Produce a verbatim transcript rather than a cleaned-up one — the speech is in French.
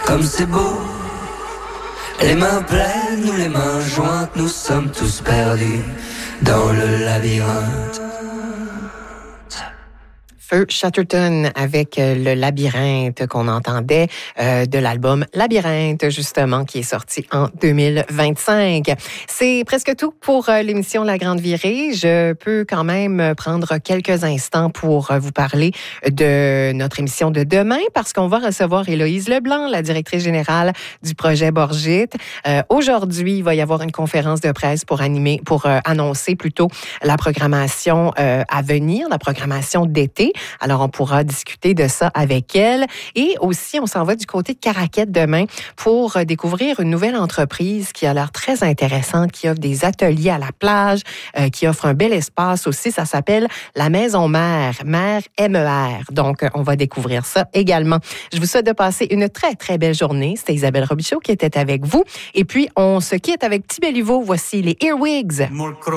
comme c'est beau. Les mains pleines ou les mains jointes, nous sommes tous perdus dans le labyrinthe. Feu Chatterton avec le Labyrinthe qu'on entendait euh, de l'album Labyrinthe, justement, qui est sorti en deux mille vingt-cinq. C'est presque tout pour euh, l'émission La Grande Virée. Je peux quand même prendre quelques instants pour vous parler de notre émission de demain parce qu'on va recevoir Héloïse Leblanc, la directrice générale du projet Borgite. Euh, aujourd'hui, il va y avoir une conférence de presse pour animer, pour euh, annoncer plutôt la programmation euh, à venir, la programmation d'été. Alors, on pourra discuter de ça avec elle. Et aussi, on s'en va du côté de Caraquette demain pour découvrir une nouvelle entreprise qui a l'air très intéressante, qui offre des ateliers à la plage, euh, qui offre un bel espace aussi. Ça s'appelle la Maison Mère, Mère M E R. Donc, on va découvrir ça également. Je vous souhaite de passer une très, très belle journée. C'était Isabelle Robichaud qui était avec vous. Et puis, on se quitte avec Petit Béliveau. Voici les Earwigs.